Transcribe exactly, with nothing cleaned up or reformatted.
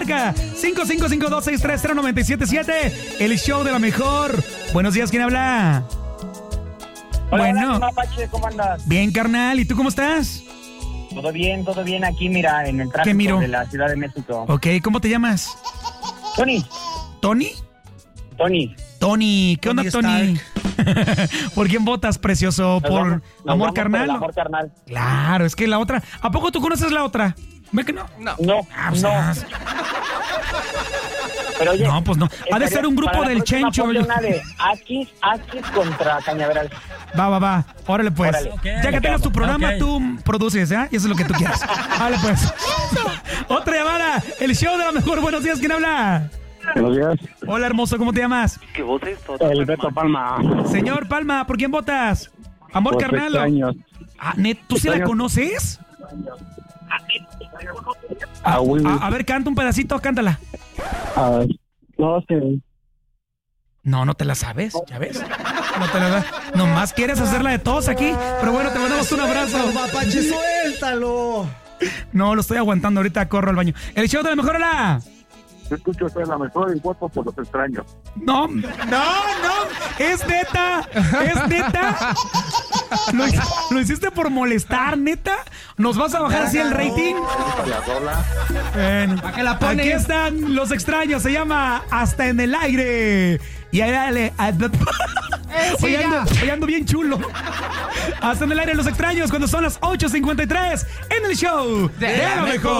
marca cinco cinco cinco, dos seis tres, cero nueve siete siete. El show de la mejor. Buenos días, ¿quién habla? Hola, bueno. hola, Mapache, ¿cómo andas? Bien, carnal. ¿Y tú cómo estás? Todo bien, todo bien aquí, mira, en el tráfico miro? de la Ciudad de México. Ok, ¿cómo te llamas? Tony, ¿Tony? Tony. Tony, ¿qué onda, Tony Tony? ¿Por quién votas, precioso? Nos ¿Por vamos- nos amor vamos carnal? por el amor carnal. Claro, es que la otra... ¿A poco tú conoces la otra? ¿Ve que no? No. No, Ah, pues, no. ah, Pero oye, No, pues no. Ha de estaría- ser un grupo para la del próxima Chencho. ponte yo- Una de Akis, Akis contra Cañaveral. Va, va, va. Órale, pues. Órale. Ok. Ya que tengas tu programa, Ok. tú produces, ¿eh? Y eso es lo que tú quieras. Vale, pues. Otra llamada. El show de la mejor. Buenos días, ¿quién habla? Buenos días. Hola, hermoso, ¿cómo te llamas? El Beto Palma. Señor Palma, ¿por quién votas? ¿Amor Por carnal? o- extraños. Ah, net, ¿tú sí la Extraños. conoces? Ah, oui, oui. A, a ver, canta un pedacito, cántala. Ah, no sé. No, no te la sabes, ¿ya ves? No te la sabes. Nomás quieres hacerla de todos aquí. Pero bueno, te mandamos un abrazo. Mapache, suéltalo. No, lo estoy aguantando, ahorita corro al baño. El show de la mejor hora. Yo escucho usted la mejor en cuerpo por los extraños. No, no, no, es neta, es neta. ¿Lo, lo hiciste por molestar, neta? ¿Nos vas a bajar así el rating? La rola. Bueno, ¿Para qué la pones? aquí están los extraños, se llama Hasta en el Aire. Y ahí dale. Hoy ando, hoy ando bien chulo. Hasta en el aire los extraños cuando son las ocho cincuenta y tres en el show de, la mejor.